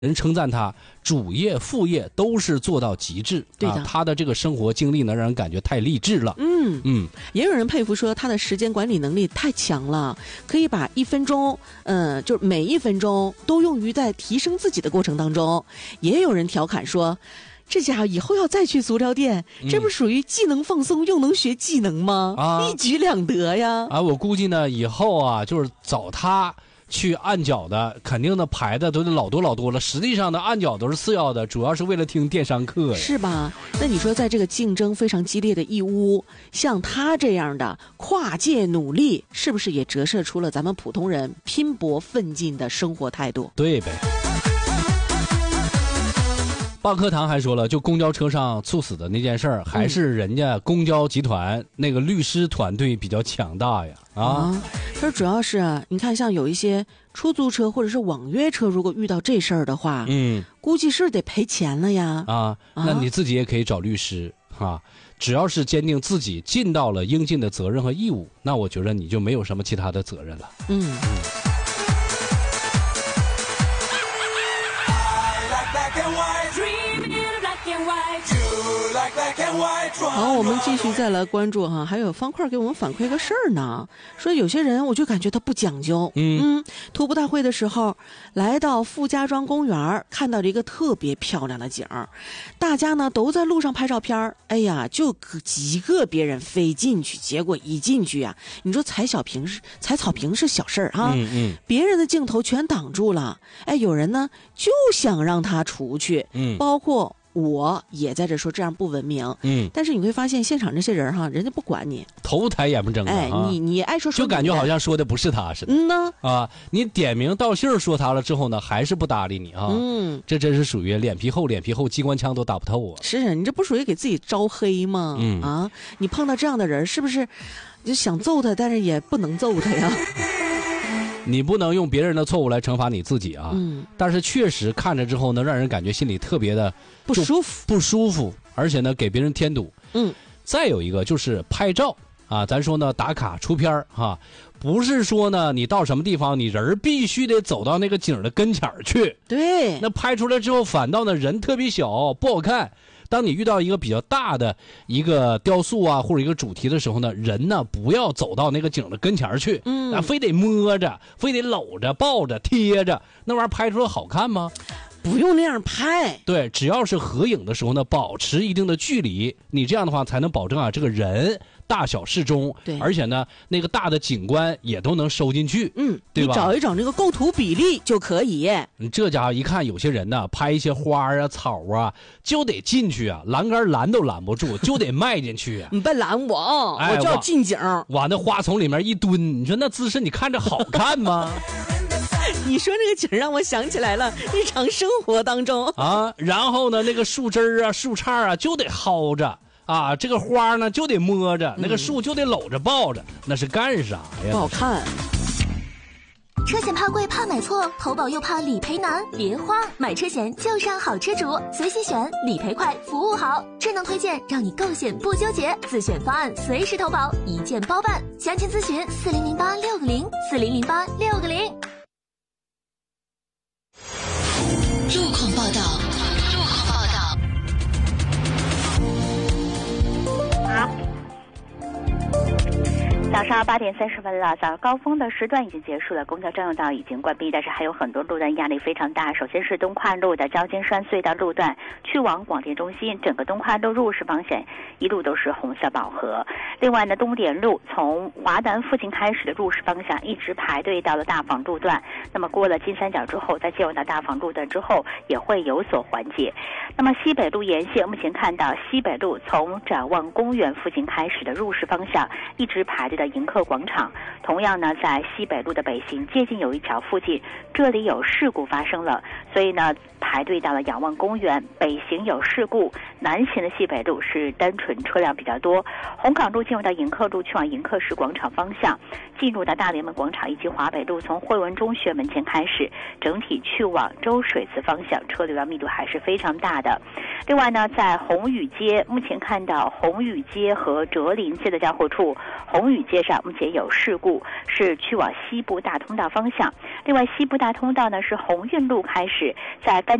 人称赞他主业副业都是做到极致， 对的， 他的这个生活经历呢，让人感觉太励志了。 也有人佩服说他的时间管理能力太强了，可以把1分钟，就是每1分钟都用于在提升自己的过程当中。也有人调侃说，这家伙以后要再去足疗店，这不属于既能放松又能学技能吗？一举两得呀！ 我估计呢，以后啊，就是找他去按脚的，肯定的排的都得老多了。实际上呢，按脚都是次要的，主要是为了听电商课呀， 是吧？那你说，在这个竞争非常激烈的义乌，像他这样的跨界努力，是不是也折射出了咱们普通人拼搏奋进的生活态度？ 对呗。报课堂还说了，就公交车上猝死的那件事儿，还是人家公交集团那个律师团队比较强大呀。 他说主要是你看，像有一些出租车或者是网约车，如果遇到这事儿的话，估计是得赔钱了呀。 那你自己也可以找律师只要是坚定自己尽到了应尽的责任和义务，那我觉得你就没有什么其他的责任了。 好，我们继续再来关注还有方块给我们反馈个事儿呢，说有些人我就感觉他不讲究。徒步大会的时候来到傅家庄公园，看到了一个特别漂亮的景儿，大家呢都在路上拍照片，就几个别人飞进去，结果一进去你说踩草坪是小事儿别人的镜头全挡住了，有人呢就想让他出去，包括我也在这说这样不文明，但是你会发现现场这些人人家不管你， 头抬眼不睁的， 你爱说就感觉好像说的不是他似的。你点名道姓说他了之后呢，还是不搭理你这真是属于脸皮厚，机关枪都打不透啊。 是你这不属于给自己招黑吗？你碰到这样的人，是不是就想揍他，但是也不能揍他呀？ 你不能用别人的错误来惩罚你自己但是确实看着之后呢，让人感觉心里特别的不舒服， 而且呢给别人添堵。再有一个就是拍照咱说呢打卡出片不是说呢你到什么地方你人必须得走到那个景的跟前去， 对， 那拍出来之后反倒呢人特别小不好看。当你遇到一个比较大的一个雕塑或者一个主题的时候呢，人呢不要走到那个景的跟前去，非得摸着，非得搂着抱着贴着，那玩意儿拍出来好看吗？ 不用那样拍。 对，只要是合影的时候呢，保持一定的距离，你这样的话才能保证这个人大小适中， 对， 而且呢那个大的景观也都能收进去，对吧？ 你找一找那个构图比例就可以。 你这家伙一看，有些人呢拍一些花草就得进去栏杆拦都拦不住，就得迈进去你别拦我我就要进景， 往那花丛里面一蹲，你说那姿势你看着好看吗？ 你说这个景让我想起来了日常生活当中然后呢那个树枝树杈就得薅着这个花呢就得摸着，那个树就得搂着抱着，那是干啥呀？ 不好看。 车险怕贵怕买错，投保又怕理赔难，别慌，买车险就上好车主，随心选，理赔快，服务好，智能推荐让你购险不纠结，自选方案随时投保，一键包办，详情咨询400860400860。 路况报道。 早上8点30分了，早高峰的时段已经结束了，公交专用道已经关闭，但是还有很多路段压力非常大。首先是东跨路的交尖山隧道路段，去往广电中心，整个东跨路入市方向一路都是红色饱和。另外呢，东点路从华南附近开始的入市方向一直排队到了大坊路段，那么过了金三角之后，再进入到大坊路段之后也会有所缓解。那么西北路沿线目前看到西北路从展望公园附近开始的入市方向一直排队的迎客广场，同样呢在西北路的北行接近友谊桥附近，这里有事故发生了，所以呢排队到了仰望公园，北行有事故，南行的西北路是单纯车辆比较多。红港路进入到迎客路去往迎客市广场方向，进入到大联盟广场以及华北路，从惠文中学门前开始，整体去往周水寺方向车流量密度还是非常大的。另外呢，在红宇街，目前看到红宇街和哲林街的交汇处，红宇街上目前有事故，是去往西部大通道方向。另外，西部大通道呢是鸿运路开始，在甘